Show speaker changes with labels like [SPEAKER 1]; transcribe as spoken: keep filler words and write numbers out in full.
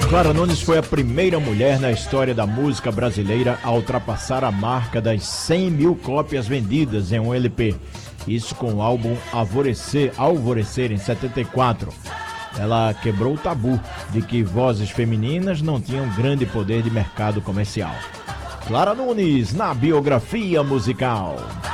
[SPEAKER 1] Clara Nunes foi a primeira mulher na história da música brasileira a ultrapassar a marca das cem mil cópias vendidas em um L P. Isso com o álbum Alvorecer, Alvorecer em setenta e quatro. Ela quebrou o tabu de que vozes femininas não tinham grande poder de mercado comercial. Clara Nunes na biografia musical.